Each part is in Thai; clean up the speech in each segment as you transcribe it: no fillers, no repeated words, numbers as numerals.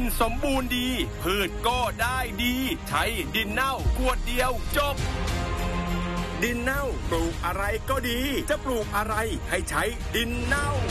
สมบูรณ์ดีพืชก็ได้ดีใช้ดินเน่าขวดเดียวจบดินเน่าปลูกอะไรก็ดีจะปลูกอะไรให้ใช้ดินเน่า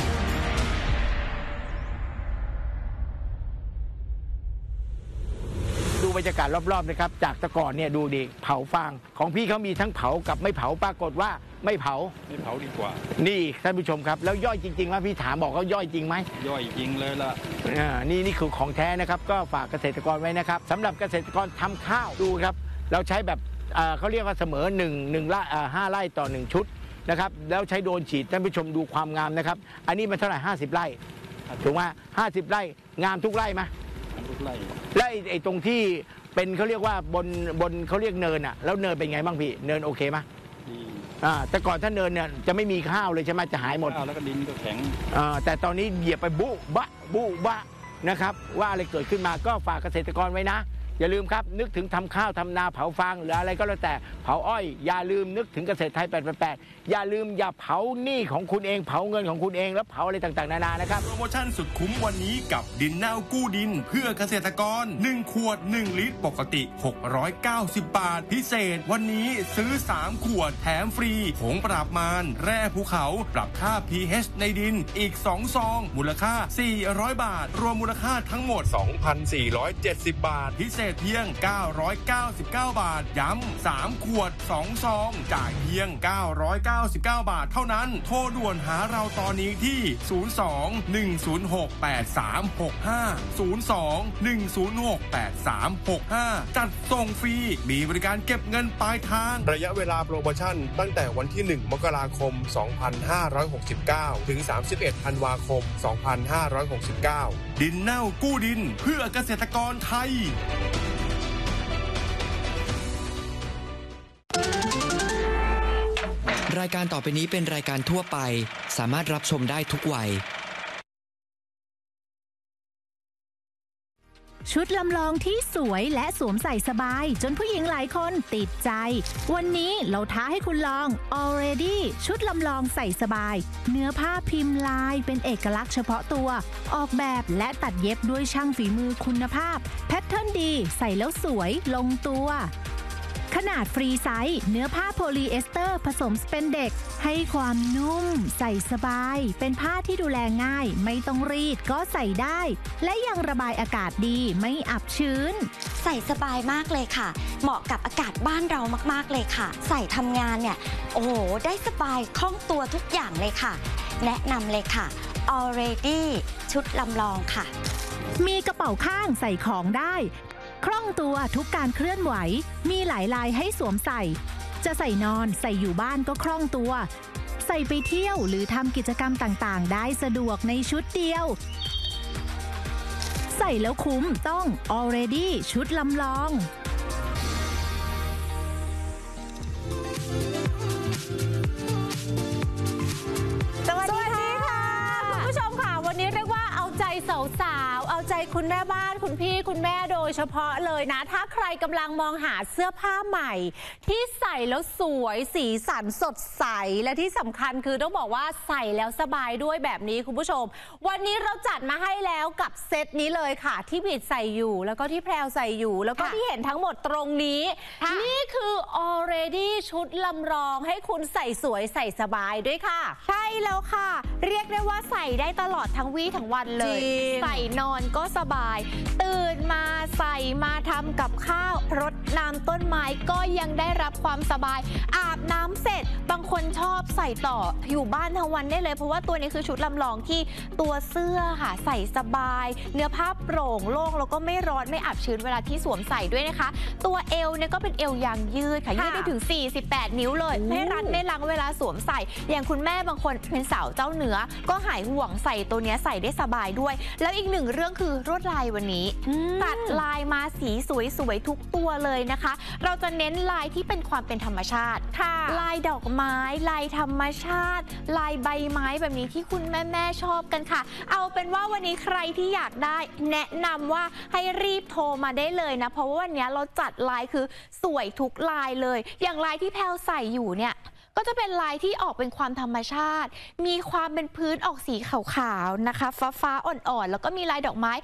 ดูบรรยากาศรอบๆนะครับจากตะก่อนเนี่ยดูดิเผาฟางของพี่เขามีทั้งเผากับไม่เผาปรากฏว่าไม่เผาดีกว่านี่ท่านผู้ชมครับแล้วย่อยจริงๆว่าพี่ถามบอกเขาย่อยจริงไหมย่อยจริงเลยล่ะนี่คือของแท้นะครับก็ฝากเกษตรกรไว้นะครับสำหรับเกษตรกรทำข้าวดูครับเราใช้แบบเขาเรียกว่าเสมอ1 ไร่5 ไร่ต่อ1ชุดนะครับแล้วใช้โดรนฉีดท่านผู้ชมดูความงามนะครับอันนี้มันเท่าไหร่50 ไร่ถูกไหม50 ไร่งามทุกไร่ไหมทุกไร่และไอ้ตรงที่เป็นเขาเรียกว่าบนเขาเรียกเนินอ่ะแล้วเนินเป็นไงบ้างพี่เนินโอเคไหมแต่ก่อนถ้าเนินเนี่ยจะไม่มีข้าวเลยใช่ไหมจะหายหมดแล้วก็ดินก็แข็งแต่ตอนนี้เหยียบไปบุบะนะครับว่าอะไรเกิดขึ้นมาก็ฝากเกษตรกรไว้นะอย่าลืมครับนึกถึงทำข้าวทำนาเผาฟางหรืออะไรก็แล้วแต่เผาอ้อยอย่าลืมนึกถึงเกษตรไทย888อย่าลืมอย่าเผาหนี้ของคุณเองเผาเงินของคุณเองแล้วเผาอะไรต่างๆนานานะครับโปรโมชั่นสุดคุ้มวันนี้กับดินเน่ากู้ดินเพื่อเกษตรกร1 ขวด 1 ลิตรปกติ690 บาทพิเศษวันนี้ซื้อ3 ขวดแถมฟรีผงปราบมารแร่ภูเขาปรับค่า pH ในดินอีก2 ซองมูลค่า400 บาทรวมมูลค่าทั้งหมด 2,470 บาทพิเศษเพียง999 บาทย้ำ3 ขวด2 ซองจ่ายเพียง999 บาทเท่านั้นโทรด่วนหาเราตอนนี้ที่02-106-8365 จัดส่งฟรีมีบริการเก็บเงินปลายทางระยะเวลาโปรโมชั่นตั้งแต่วันที่1 มกราคม 2569 ถึง 31 ธันวาคม 2569 ดินเน่ากู้ดินเพื่อเกษตรกรไทยรายการต่อไปนี้เป็นรายการทั่วไปสามารถรับชมได้ทุกวัยชุดลำลองที่สวยและสวมใส่สบายจนผู้หญิงหลายคนติดใจวันนี้เราท้าให้คุณลอง Already ชุดลำลองใส่สบายเนื้อผ้าพิมพ์ลายเป็นเอกลักษณ์เฉพาะตัวออกแบบและตัดเย็บด้วยช่างฝีมือคุณภาพแพทเทิร์นดีใส่แล้วสวยลงตัวขนาดฟรีไซส์เนื้อผ้าโพลีเอสเตอร์ผสมสเปนเด็กให้ความนุ่มใส่สบายเป็นผ้าที่ดูแลง่ายไม่ต้องรีดก็ใส่ได้และยังระบายอากาศดีไม่อับชื้นใส่สบายมากเลยค่ะเหมาะกับอากาศบ้านเรามากๆเลยค่ะใส่ทำงานเนี่ยโอ้โหได้สบายคล่องตัวทุกอย่างเลยค่ะแนะนำเลยค่ะ Already ชุดลำลองค่ะมีกระเป๋าข้างใส่ของได้คล่องตัวทุกการเคลื่อนไหวมีหลายลายให้สวมใส่จะใส่นอนใส่อยู่บ้านก็คล่องตัวใส่ไปเที่ยวหรือทำกิจกรรมต่างๆได้สะดวกในชุดเดียวใส่แล้วคุ้มต้อง Already ชุดลำลองสวัสดีค่ะคุณผู้ชมค่ะวันนี้เรียกว่าเอาใจสาวๆเอาใจคุณแม่บ้านคุณพี่คุณแม่โดยเฉพาะเลยนะถ้าใครกำลังมองหาเสื้อผ้าใหม่ที่ใส่แล้วสวยสีสันสดใสและที่สำคัญคือต้องบอกว่าใส่แล้วสบายด้วยแบบนี้คุณผู้ชมวันนี้เราจัดมาให้แล้วกับเซตนี้เลยค่ะที่บีดใส่อยู่แล้วก็ที่แพรวใส่อยู่แล้วก็ที่เห็นทั้งหมดตรงนี้นี่คือ Already ชุดลำลองให้คุณใส่สวยใส่สบายด้วยค่ะใช่แล้วค่ะเรียกได้ว่าใส่ได้ตลอดทั้งวี่ทั้งวันเลยใส่นอนก็สบายตื่นมาใส่มาทำกับข้าวรดน้ำต้นไม้ก็ยังได้รับความสบายอาบน้ำเสร็จบางคนชอบใส่ต่ออยู่บ้านทั้งวันได้เลยเพราะว่าตัวนี้คือชุดลำลองที่ตัวเสื้อค่ะใส่สบายเนื้อผ้าโปร่งโล่งแล้วก็ไม่ร้อนไม่อับชื้นเวลาที่สวมใส่ด้วยนะคะตัวเอวเนี่ยก็เป็นเอวยางยืดค่ะยืดได้ถึง48 นิ้วเลยไม่รัดไม่ลังเวลาสวมใส่อย่างคุณแม่บางคนเป็นสาวเจ้าเหนือก็หายห่วงใส่ตัวนี้ใส่ได้สบายด้วยแล้วอีกหนึ่งเรื่องคือลวดลายวันนี้ตัดลายมาสีสวยๆทุกตัวเลยนะคะเราจะเน้นลายที่เป็นความเป็นธรรมชาติลายดอกไม้ลายธรรมชาติลายใบไม้แบบนี้ที่คุณแม่ชอบกันค่ะเอาเป็นว่าวันนี้ใครที่อยากได้แนะนำว่าให้รีบโทรมาได้เลยนะเพราะว่าวันนี้เราจัดลายคือสวยทุกลายเลยอย่างลายที่แพลวใส่อยู่เนี่ยก็จะเป็นลายที่ออกเป็นความธรรมชาติมีความเป็นพื้นออกสีขาวๆนะคะฟ้าๆอ่อนๆแล้วก็มีลายดอกไม้